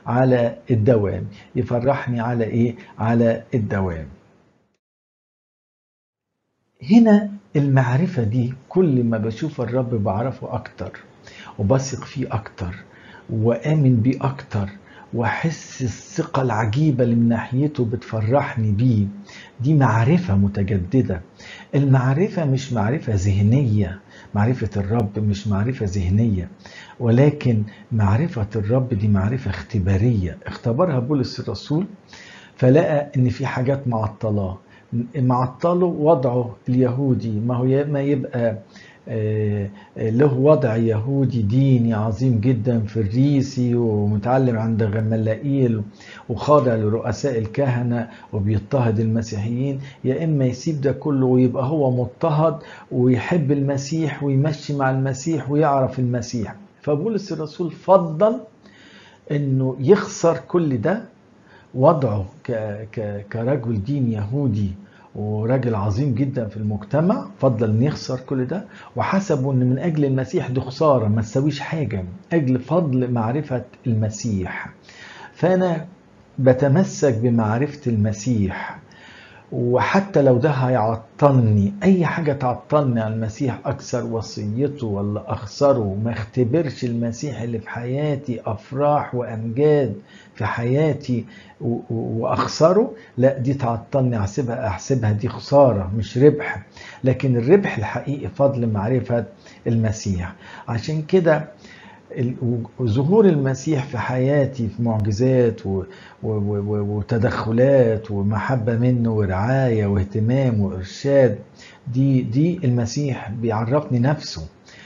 على الدوام، يفرحني على ايه؟ على الدوام. هنا المعرفة دي كل ما بشوف الرب بعرفه أكتر وبثق فيه أكتر وآمن بيه أكتر وأحس الثقة العجيبة اللي من ناحيته بتفرحني بيه. دي معرفة متجددة. المعرفة مش معرفة ذهنية، معرفة الرب مش معرفة ذهنية، ولكن معرفة الرب دي معرفة اختبارية. اختبرها بولس الرسول فلقى ان في حاجات معطله وضعه اليهودي. ما هو ما يبقى له وضع يهودي ديني عظيم جدا فريسي ومتعلم عند غملائيل وخاضع لرؤساء الكهنة وبيضطهد المسيحيين، يا إما يسيب ده كله ويبقى هو مضطهد ويحب المسيح ويمشي مع المسيح ويعرف المسيح. فبولس الرسول فضل إنه يخسر كل ده، وضعه كرجل دين يهودي وراجل عظيم جدا في المجتمع، فضل ان يخسر كل ده وحسبوا ان من اجل المسيح دي خساره ما تسويش حاجه، من اجل فضل معرفه المسيح. فانا بتمسك بمعرفه المسيح، وحتى لو ده هيعطلني، اي حاجة تعطلني عن المسيح، اكسر وصيته ولا اخسره، ما اختبرش المسيح اللي في حياتي افراح وامجاد في حياتي واخسره، لا دي تعطلني، احسبها دي خسارة مش ربح. لكن الربح الحقيقي فضل معرفة المسيح. عشان كده ظهور المسيح في حياتي في معجزات وتدخلات ومحبة منه ورعاية واهتمام وإرشاد، دي المسيح بيعرفني نفسه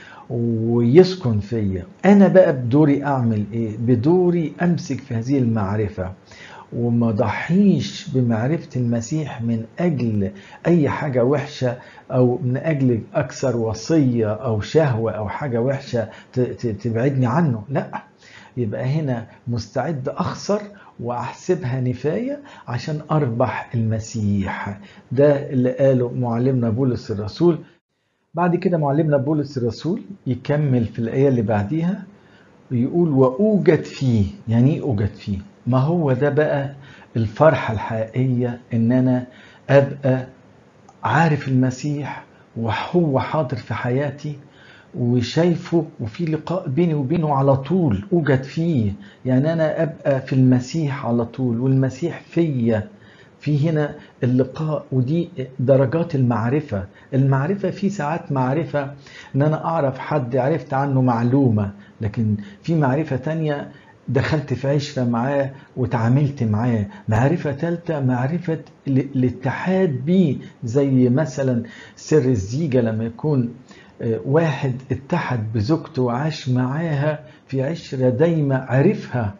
ويسكن فيا. أنا بقى بدوري أعمل إيه؟ بدوري أمسك في هذه المعرفة وما ضحيش بمعرفة المسيح من أجل أي حاجة وحشة، أو من أجل أكثر وصية أو شهوة أو حاجة وحشة تبعدني عنه. لا، يبقى هنا مستعد أخسر وأحسبها نفاية عشان أربح المسيح. ده اللي قاله معلمنا بولس الرسول. بعد كده معلمنا بولس الرسول يكمل في الآية اللي بعديها ويقول وأوجد فيه. يعني إيه أوجد فيه؟ ما هو ده بقى الفرحة الحقيقية، إن أنا أبقى عارف المسيح وهو حاضر في حياتي وشايفه وفي لقاء بيني وبينه على طول. أوجد فيه يعني أنا أبقى في المسيح على طول والمسيح فيا. في هنا اللقاء، ودي درجات المعرفة. المعرفة في ساعات معرفة ان انا اعرف حد عرفت عنه معلومة، لكن في معرفة تانية دخلت في عشرة معاه وتعاملت معاه. معرفة تالتة معرفة الاتحاد بيه، زي مثلا سر الزيجة لما يكون واحد اتحد بزوجته وعاش معاها في عشرة دايمة، عرفها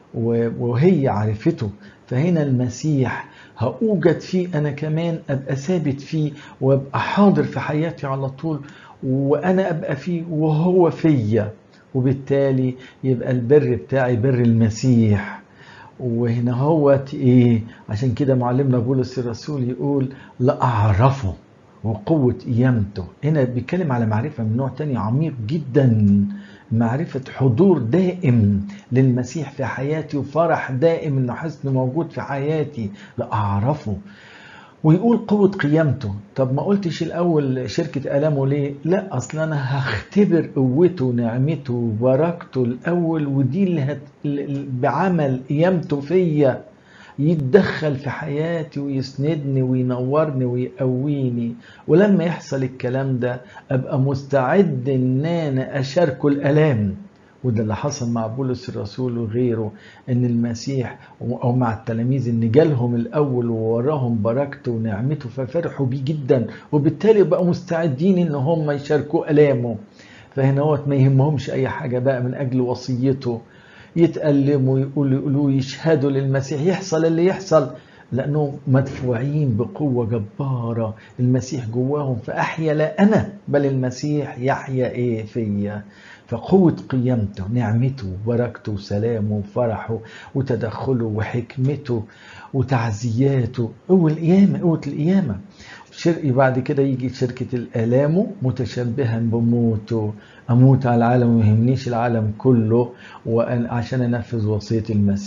وهي عرفته. فهنا المسيح هأوجد فيه أنا كمان، أبقى ثابت فيه وأبقى حاضر في حياتي على طول، وأنا أبقى فيه وهو فيا، وبالتالي يبقى البر بتاعي بر المسيح. وهنا هو إيه؟ عشان كده معلمنا بولس الرسول يقول لأعرفه وقوة قيامته. هنا بيتكلم على معرفة من نوع تاني عميق جدا، معرفة حضور دائم للمسيح في حياتي وفرح دائم انه حسن موجود في حياتي. لأعرفه. ويقول قوة قيامته. طب ما قلتش الأول شركة ألامه ليه؟ لا، أصلا أنا هختبر قوته ونعمته وبركته الأول، ودي بعمل قيامته فيا يتدخل في حياتي ويسندني وينورني ويقويني. ولما يحصل الكلام ده أبقى مستعد إن أنا أشاركه الألام. وده اللي حصل مع بولس الرسول وغيره، ان المسيح او مع التلاميذ ان جالهم الاول ووراهم بركته ونعمته ففرحوا بيه جدا، وبالتالي بقوا مستعدين ان هم يشاركوا الامه. فهنا هو ما يهمهمش اي حاجه بقى من اجل وصيته، يتألموا يقولوا يشهدوا للمسيح، يحصل اللي يحصل، لأنهم مدفوعين بقوة جبارة المسيح جواهم. فأحيا لا أنا بل المسيح يحيا إيه فيا. فقوة قيامته، نعمته وبركته وسلامه وفرحه وتدخله وحكمته وتعزياته، قوة القيامة، قوة القيامة. بعد كده يجي شركة الآلام متشبها بموته. أموت على العالم ويهمنيش العالم كله عشان أنفذ وصية المسيح.